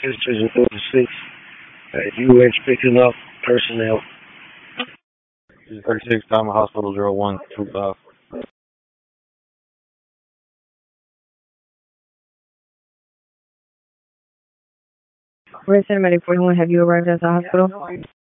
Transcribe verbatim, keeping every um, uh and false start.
District Authority six. Uh, U H picking up personnel. thirty-six, Diamond Hospital, zero one two five. Red Center Medic forty-one, have you arrived at the hospital?